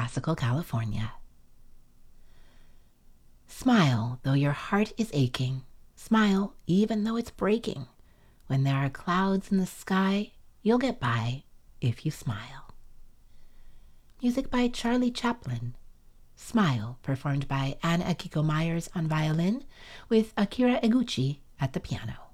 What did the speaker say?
classical California. Smile though your heart is aching. Smile even though it's breaking. When there are clouds in the sky, you'll get by if you smile. Music by Charlie Chaplin. Smile, performed by Anne Akiko Myers on violin with Akira Eguchi at the piano.